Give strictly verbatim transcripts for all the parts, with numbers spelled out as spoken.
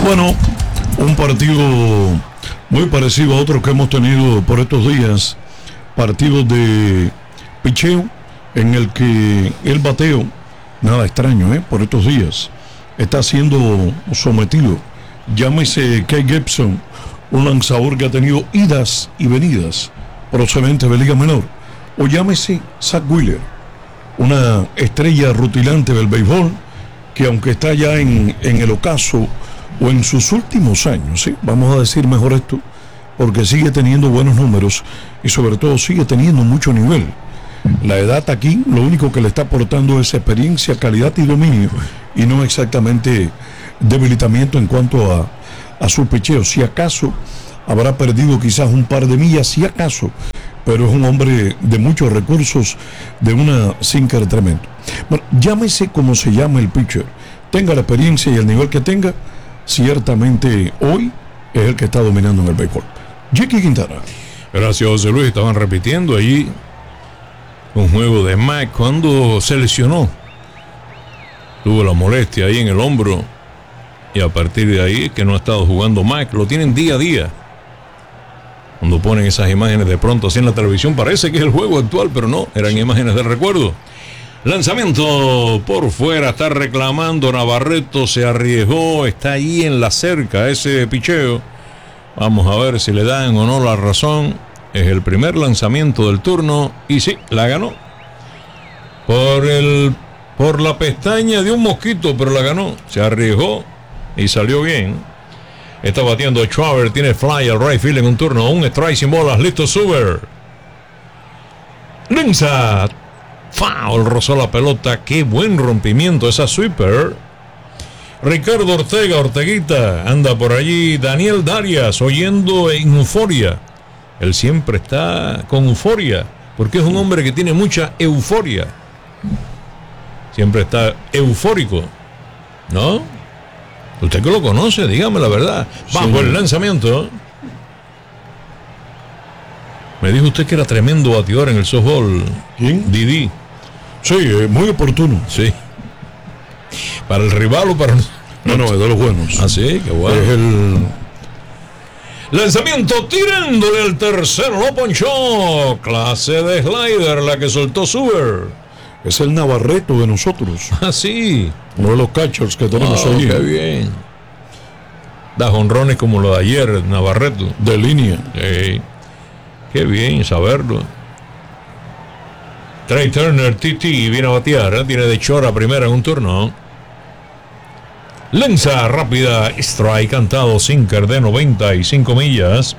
Bueno, un partido muy parecido a otros que hemos tenido por estos días, partidos de picheo en el que el bateo, nada extraño, ¿eh? por estos días, está siendo sometido. Llámese Kay Gibson, un lanzador que ha tenido idas y venidas procedente de Liga Menor, o llámese Zack Wheeler, una estrella rutilante del béisbol que aunque está ya en, en el ocaso o en sus últimos años, ¿sí? vamos a decir mejor esto, porque sigue teniendo buenos números y sobre todo sigue teniendo mucho nivel. La edad aquí lo único que le está aportando es experiencia, calidad y dominio, y no exactamente debilitamiento en cuanto a, a su picheo. Si acaso habrá perdido quizás un par de millas, si acaso, pero es un hombre de muchos recursos, de una sinker tremendo. Bueno, llámese como se llame el pitcher, tenga la experiencia y el nivel que tenga, ciertamente hoy es el que está dominando en el béisbol. Jackie Quintana. Gracias, José Luis. Estaban repitiendo allí un juego de Mike cuando se lesionó. Tuvo la molestia ahí en el hombro y a partir de ahí que no ha estado jugando Mike. Lo tienen día a día. Cuando ponen esas imágenes de pronto así en la televisión parece que es el juego actual, pero no, eran imágenes del recuerdo. Lanzamiento por fuera, está reclamando Navarreto, se arriesgó, está ahí en la cerca ese picheo. Vamos a ver si le dan o no la razón. Es el primer lanzamiento del turno y sí, la ganó. Por el por la pestaña de un mosquito, pero la ganó. Se arriesgó y salió bien. Está batiendo Schwarber, tiene fly al right field en un turno, un strike sin bolas, listo Suber. Lanza. Foul, rozó la pelota, qué buen rompimiento esa sweeper. Ricardo Ortega, Orteguita, anda por allí. Daniel Darias, oyendo en euforia. Él siempre está con euforia, porque es un hombre que tiene mucha euforia. Siempre está eufórico, ¿no? Usted que lo conoce, dígame la verdad. Bajo sí. El lanzamiento. Me dijo usted que era tremendo bateador en el softball. ¿Quién? Didi. Sí, eh, muy oportuno. Sí. ¿Para el rival o para...? No, no, es de los buenos. Ah, sí, qué bueno. Es el... Lanzamiento tirándole al tercero, lo ponchó. Clase de slider la que soltó Suber. Es el Navarreto de nosotros. Ah, sí. Uno de los catchers que tenemos oh, allí. Qué bien. Da jonrones como lo de ayer, Navarreto. De línea. Sí. Qué bien saberlo. Trey Turner, T T, viene a batear, ¿eh? Tiene de chora primera en un turno. Lanza rápida, strike cantado, sinker de noventa y cinco millas.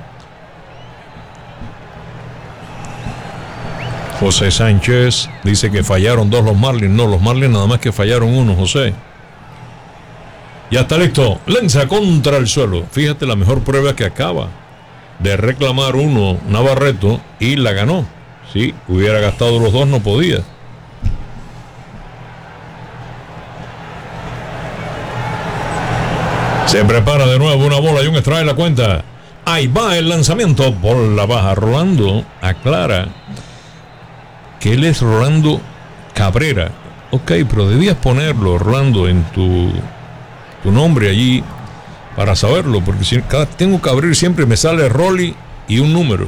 José Sánchez dice que fallaron dos los Marlins. No, los Marlins nada más que fallaron uno, José. Ya está listo. Lanza contra el suelo. Fíjate la mejor prueba que acaba de reclamar uno, Navarreto, y la ganó. Si hubiera gastado los dos, no podía. Se prepara de nuevo una bola y un strike en la cuenta. Ahí va el lanzamiento por la baja. Rolando aclara que él es Rolando Cabrera. Ok, pero debías ponerlo, Rolando, en tu, tu nombre allí para saberlo, porque si cada, tengo que abrir siempre me sale Rolly y un número.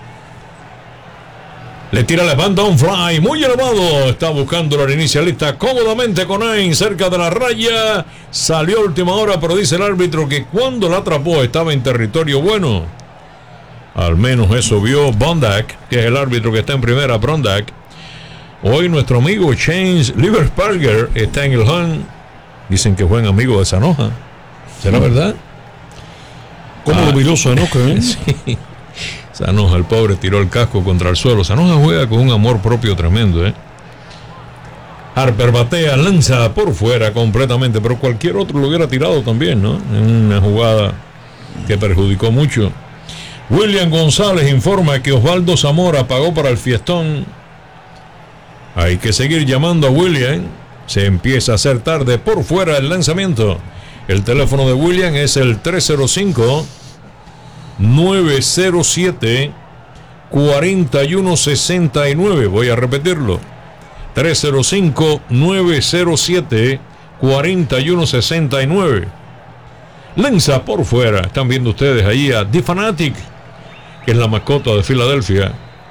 Le tira la banda un fly muy elevado. Está buscando la inicialista cómodamente con Ain cerca de la raya. Salió a última hora, pero dice el árbitro que cuando la atrapó estaba en territorio bueno. Al menos eso vio Bondak, que es el árbitro que está en primera, Bondak. Hoy nuestro amigo James Liebersparger está en el hunt. Dicen que buen amigo de Sanoja. ¿Será verdad? ¿Cómo ah, lo miró Sanoja, eh? Sí. Sanoja, el pobre, tiró el casco contra el suelo. Sanoja juega con un amor propio tremendo, ¿eh? Harper batea, lanza por fuera completamente, pero cualquier otro lo hubiera tirado también, ¿no? En una jugada que perjudicó mucho. William González informa que Osvaldo Zamora pagó para el fiestón. Hay que seguir llamando a William. Se empieza a hacer tarde por fuera el lanzamiento. El teléfono de William es el tres cero cinco, nueve cero siete, cuatro uno seis nueve. Voy a repetirlo. tres cero cinco, nueve cero siete, cuatro uno seis nueve. Lanza por fuera. Están viendo ustedes ahí a The Fanatic, que es la mascota de Filadelfia,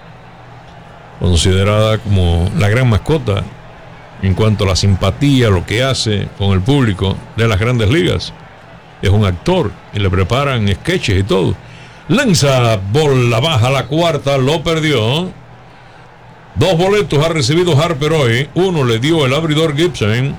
considerada como la gran mascota en cuanto a la simpatía, lo que hace con el público de las grandes ligas. Es un actor y le preparan sketches y todo. Lanza bola baja, la cuarta, lo perdió. Dos boletos ha recibido Harper hoy. Uno le dio el abridor Gibson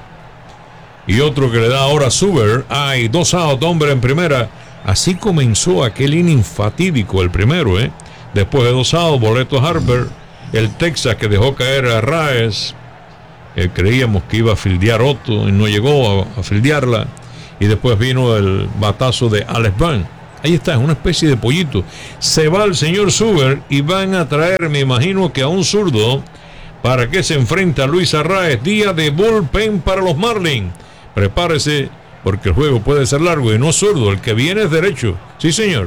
y otro que le da ahora Suber. Hay dos out, hombre en primera. Así comenzó aquel inning fatídico, el primero, ¿eh? Después de dos out, boleto Harper. El Texas que dejó caer a Raes. Eh, creíamos que iba a fildear Otto y no llegó a, a fildearla. Y después vino el batazo de Alex Van. Ahí está, es una especie de pollito. Se va el señor Suber y van a traer, me imagino que a un zurdo, para que se enfrente a Luis Arraez. Día de bullpen para los Marlins. Prepárese, porque el juego puede ser largo y no zurdo. El que viene es derecho. Sí, señor.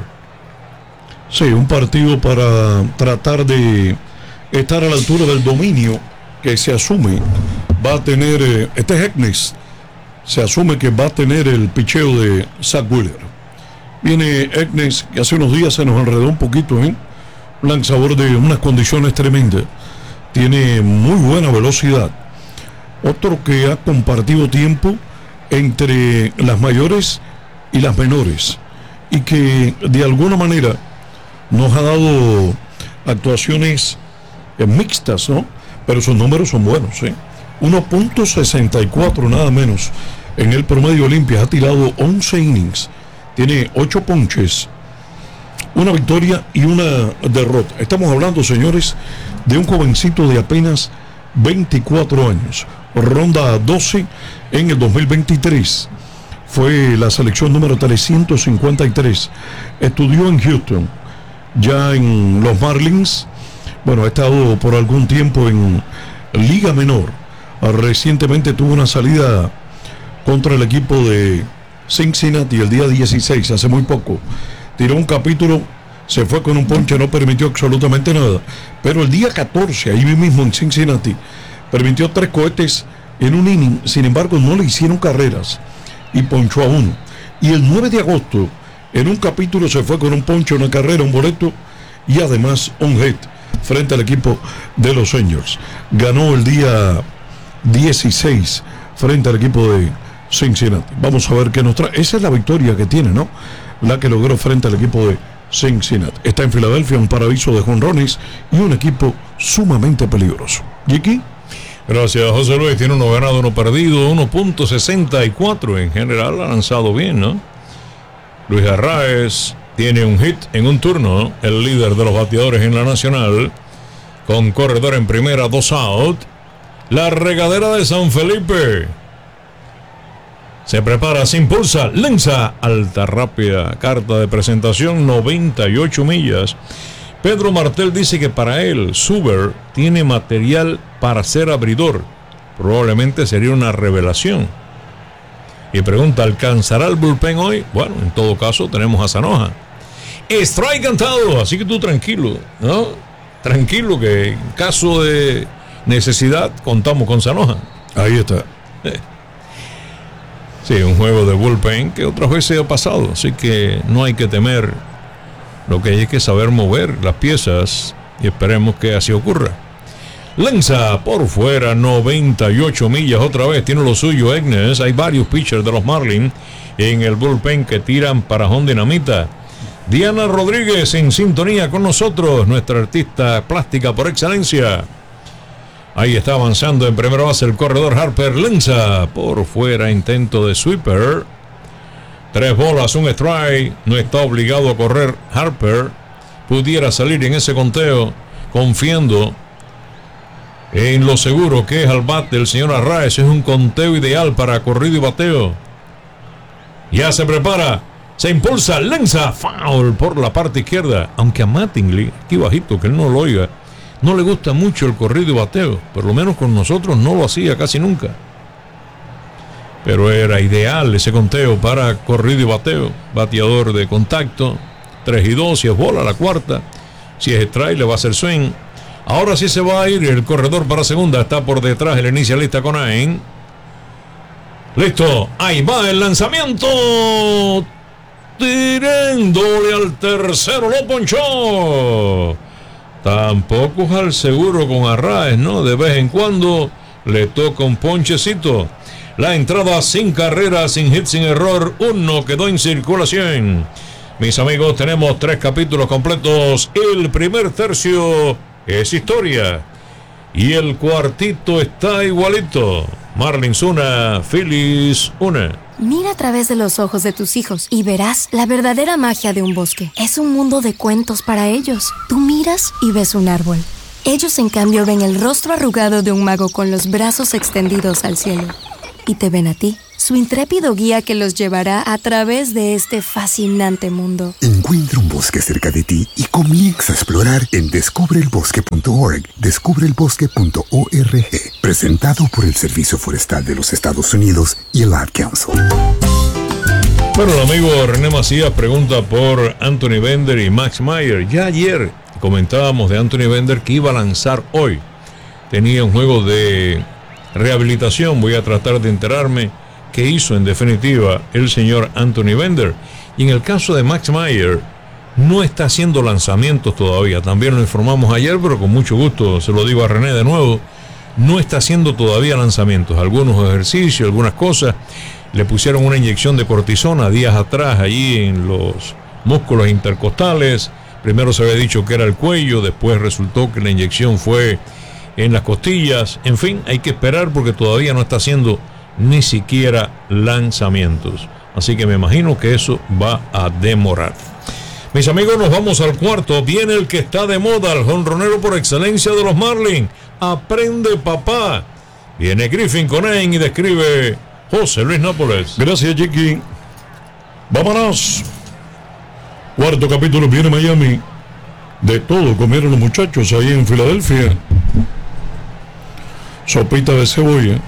Sí, un partido para tratar de estar a la altura del dominio que se asume va a tener eh, este es Eknes. Se asume que va a tener el picheo de Zach Wheeler. Viene Eknes, que hace unos días se nos enredó un poquito, ¿eh? Un lanzador de unas condiciones tremendas. Tiene muy buena velocidad. Otro que ha compartido tiempo entre las mayores y las menores. Y que de alguna manera nos ha dado actuaciones eh, mixtas, ¿no? Pero sus números son buenos, ¿eh? uno punto sesenta y cuatro nada menos en el promedio Olimpia. Ha tirado once innings, tiene ocho ponches, una victoria y una derrota. Estamos hablando, señores, de un jovencito de apenas veinticuatro años. Ronda doce en el dos mil veintitrés. Fue la selección número trescientos cincuenta y tres. Estudió en Houston, ya en los Marlins. Bueno, ha estado por algún tiempo en Liga Menor. Recientemente tuvo una salida contra el equipo de Cincinnati el día dieciséis, hace muy poco. Tiró un capítulo, se fue con un ponche, no permitió absolutamente nada. Pero el día catorce, ahí mismo en Cincinnati, permitió tres cohetes en un inning. Sin embargo, no le hicieron carreras y ponchó a uno. Y el nueve de agosto, en un capítulo, se fue con un ponche, una carrera, un boleto y además un hit frente al equipo de los Angels. Ganó el día dieciséis frente al equipo de Cincinnati. Vamos a ver qué nos trae. Esa es la victoria que tiene, ¿no? La que logró frente al equipo de Cincinnati. Está en Filadelfia, un paraíso de jonrones y un equipo sumamente peligroso. ¿Yiki? Gracias, José Luis. Tiene uno ganado, uno perdido, uno punto sesenta y cuatro. En general ha lanzado bien, ¿no? Luis Arraez tiene un hit en un turno, el líder de los bateadores en la Nacional, con corredor en primera, dos out. La regadera de San Felipe se prepara, se impulsa, lanza alta, rápida, carta de presentación, noventa y ocho millas. Pedro Martel dice que para él Suber tiene material para ser abridor. Probablemente sería una revelación. Y pregunta, ¿alcanzará el bullpen hoy? Bueno, en todo caso tenemos a Zanoja. Strike cantado, así que tú tranquilo, ¿no? Tranquilo, que en caso de necesidad contamos con Zanoja. Ahí está. Eh. Sí, un juego de bullpen que otras veces ha pasado, así que no hay que temer. Lo que hay es que saber mover las piezas y esperemos que así ocurra. Lanza por fuera, noventa y ocho millas otra vez, tiene lo suyo Eknes. Hay varios pitchers de los Marlins en el bullpen que tiran para home dinamita. Diana Rodríguez en sintonía con nosotros, nuestra artista plástica por excelencia. Ahí está avanzando en primera base el corredor Harper. Lanza por fuera, intento de sweeper. Tres bolas, un strike. No está obligado a correr Harper. Pudiera salir en ese conteo, confiando en lo seguro que es al bate del señor Arraez. Es un conteo ideal para corrido y bateo. Ya se prepara, se impulsa, lanza, foul por la parte izquierda. Aunque a Mattingly, aquí bajito, que él no lo oiga, no le gusta mucho el corrido y bateo. Por lo menos con nosotros no lo hacía casi nunca. Pero era ideal ese conteo para corrido y bateo. Bateador de contacto, tres y dos, si es bola la cuarta. Si es strike le va a hacer swing. Ahora sí se va a ir el corredor para segunda. Está por detrás el inicialista Conain. Listo, ahí va el lanzamiento. tirándole al tercero, lo ponchó. Tampoco es al seguro con Arraez, ¿no? De vez en cuando le toca un ponchecito. La entrada sin carrera, sin hit, sin error, uno quedó en circulación. Mis amigos, tenemos tres capítulos completos. El primer tercio es historia y el cuartito está igualito. Marlins una, Phillies una. Mira a través de los ojos de tus hijos y verás la verdadera magia de un bosque. Es un mundo de cuentos para ellos. Tú miras y ves un árbol. Ellos, en cambio, ven el rostro arrugado de un mago con los brazos extendidos al cielo. Y te ven a ti, su intrépido guía que los llevará a través de este fascinante mundo. Encuentra un bosque cerca de ti y comienza a explorar en descubre el bosque punto org. descubre el bosque punto org. Presentado por el Servicio Forestal de los Estados Unidos y el Ad Council. Bueno, el amigo René Macías pregunta por Anthony Bender y Max Meyer. Ya ayer comentábamos de Anthony Bender que iba a lanzar hoy. Tenía un juego de rehabilitación. Voy a tratar de enterarme qué hizo en definitiva el señor Anthony Bender. Y en el caso de Max Meyer, no está haciendo lanzamientos todavía. También lo informamos ayer, pero con mucho gusto se lo digo a René de nuevo. No está haciendo todavía lanzamientos. Algunos ejercicios, algunas cosas. Le pusieron una inyección de cortisona días atrás allí en los músculos intercostales. Primero se había dicho que era el cuello, después resultó que la inyección fue en las costillas. En fin, hay que esperar porque todavía no está haciendo ni siquiera lanzamientos. Así que me imagino que eso va a demorar. Mis amigos, nos vamos al cuarto. Viene el que está de moda, el jonronero por excelencia de los Marlins. Aprende, papá. Viene Griffin Conane y describe José Luis Nápoles. Gracias, Chiqui. Vámonos. Cuarto capítulo, viene Miami. De todo comieron los muchachos ahí en Filadelfia. Sopita de cebolla,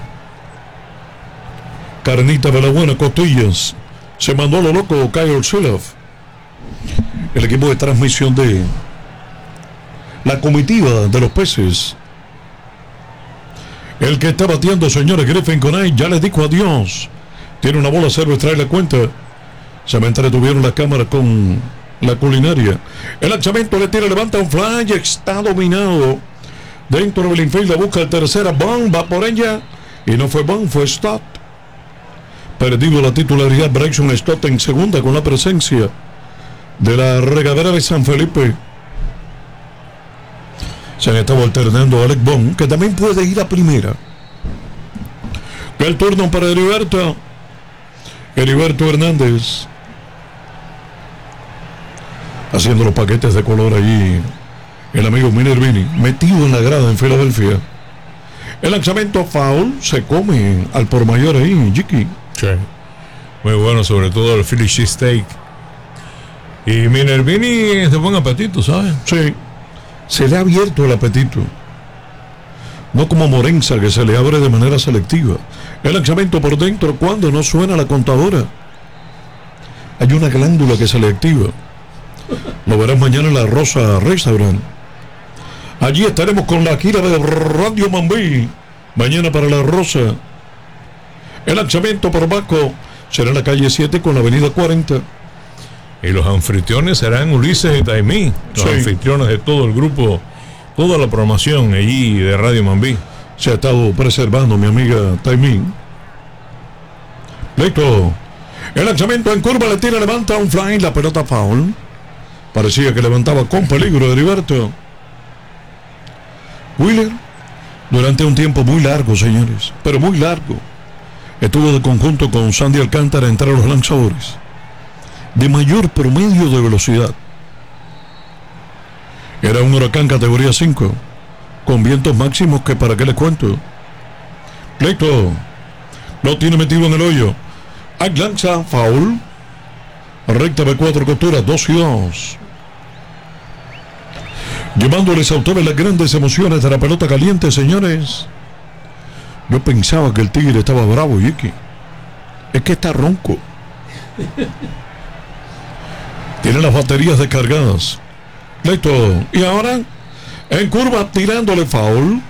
carnita de la buena, costillas. Se mandó a lo loco Kyle Siloff. El equipo de transmisión de la comitiva de los peces. El que está bateando, señores, Griffin Conane, ya les dijo adiós. Tiene una bola cero, trae la cuenta. Se me entretuvieron las cámaras con la culinaria. El lanzamiento le tira, levanta un fly, está dominado. Dentro del infield busca el tercera, Bond va por ella. Y no fue Bond, fue Stott. Perdido la titularidad, Bryson Stott en segunda con la presencia de la regadera de San Felipe. Se han estado alternando a Alec Bond, que también puede ir a primera. El turno para Heriberto. Heriberto Hernández. Haciendo los paquetes de color allí. El amigo Minervini, metido en la grada en Filadelfia. El lanzamiento foul, se come al por mayor ahí, Jiki. Sí. Muy bueno, sobre todo el Philly cheesesteak. Y Minervini es de buen apetito, ¿sabes? Sí. Se le ha abierto el apetito. No como Morenza, que se le abre de manera selectiva. El lanzamiento por dentro cuando no suena la contadora. Hay una glándula que se le activa. Lo verás mañana en la Rosa Restaurant. Allí estaremos con la gira de Radio Mambí. Mañana para la Rosa. El lanzamiento por Baco será en la calle siete con la avenida cuarenta. Y los anfitriones serán Ulises y Taimí, los sí. anfitriones de todo el grupo, toda la programación allí de Radio Mambí. Se ha estado preservando mi amiga Taimí. Listo. El lanzamiento en curva, le tira, levanta un fly, la pelota foul. Parecía que levantaba con peligro de Heriberto. Wheeler, durante un tiempo muy largo, señores, pero muy largo, estuvo de conjunto con Sandy Alcántara entre los lanzadores de mayor promedio de velocidad. Era un huracán categoría cinco, con vientos máximos que para qué les cuento. Pleito, lo tiene metido en el hoyo. Hay lanza, foul. Recta de cuatro costuras, dos y dos. Llevándoles a ustedes las grandes emociones de la pelota caliente, señores. Yo pensaba que el Tigre estaba bravo, Yiki. Es que está ronco. Tiene las baterías descargadas. Listo. Y ahora, en curva, tirándole foul.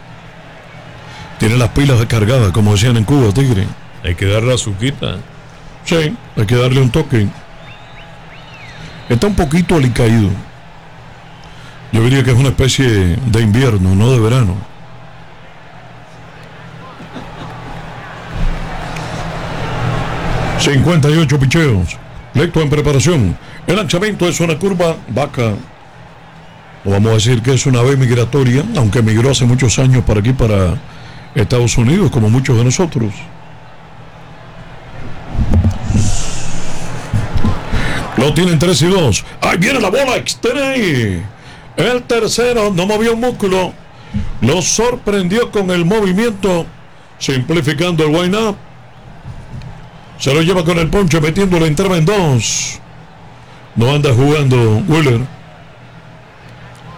Tiene las pilas descargadas, como decían en Cuba, Tigre. Hay que darle azuquita. Sí, hay que darle un toque. Está un poquito alicaído. Yo diría que es una especie de invierno, no de verano. cincuenta y ocho picheos. Lecto en preparación. El lanzamiento es una curva vaca. O vamos a decir que es una ave migratoria, aunque migró hace muchos años para aquí, para Estados Unidos, como muchos de nosotros. Lo tienen tres y dos. Ahí viene la bola externa. El tercero no movió un músculo. Lo sorprendió con el movimiento, simplificando el wind up. Se lo lleva con el ponche, metiendo la entrada en dos. No anda jugando Wheeler.